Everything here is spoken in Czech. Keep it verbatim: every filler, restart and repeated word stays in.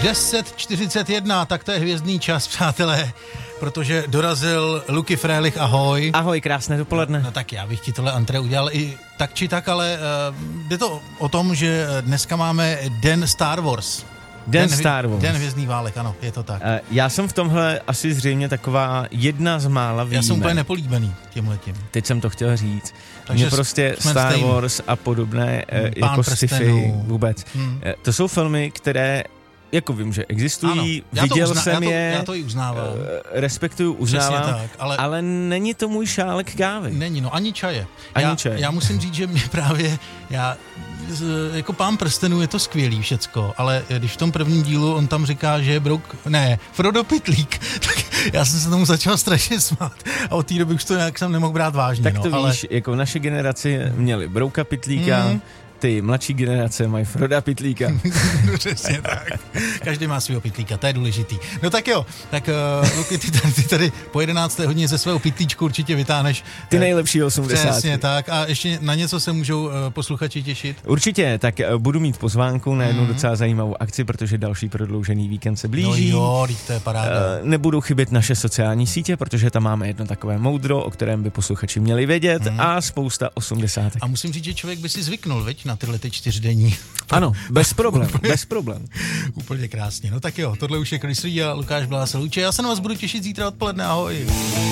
deset čtyřicet jedna, tak to je hvězdný čas, přátelé, protože dorazil Luky Frélich, ahoj. Ahoj, krásné dopoledne. No, no tak já bych ti tohle antré udělal i tak či tak, ale uh, jde to o tom, že dneska máme Den Star Wars. Den, Den Star Wars. Den hvězdný válek, ano, je to tak. Uh, já jsem v tomhle asi zřejmě taková jedna z mála výjimek. Já jsem úplně nepolíbený tímhletím. Teď jsem to chtěl říct. Mně prostě Star stejný. Wars a podobné uh, jako sci-fi vůbec. Hmm. Uh, to jsou filmy, které jako vím, že existují, ano, viděl uzna, jsem já to, je, já to i uznávám. Uh, respektuju, uznávám, tak, ale, ale není to můj šálek kávy. Není, no ani čaje. Ani já, čaje. Já musím říct, že mě právě, já, jako Pán prstenů je to skvělý všecko, ale když v tom prvním dílu on tam říká, že je Brouk, ne, Frodo Pytlík, tak já jsem se tomu začal strašně smát a od té doby už to nějak jsem nemohl brát vážně. Tak to no, víš, ale... jako v naší generaci měli Brouka Pytlíka, mm. ty mladší generace mají Froda Pytlíka. Přesně tak. Každý má svého pytlíka, to je důležitý. No tak jo, tak uh, Luky, ty tady, ty tady po jedenácté hodině ze svého pytlíčku určitě vytáhneš. Ty nejlepší osmdesátky. Přesně tak. A ještě na něco se můžou uh, posluchači těšit? Určitě, tak uh, budu mít pozvánku na jednu mm. docela zajímavou akci, protože další prodloužený víkend se blíží. No jo, to je paráda. Uh, nebudou chybět naše sociální sítě, protože tam máme jedno takové moudro, o kterém by posluchači měli vědět mm. a spousta osmdesátek. A musím říct, že člověk by si zvyknul, veď, na tyhle ty čtyřdenní. Ano, bez problém, bez problém. Úplně krásně. No tak jo, tohle už je Kryslí a Lukáš Blá se loučí. Já se na vás budu těšit zítra odpoledne. Ahoj.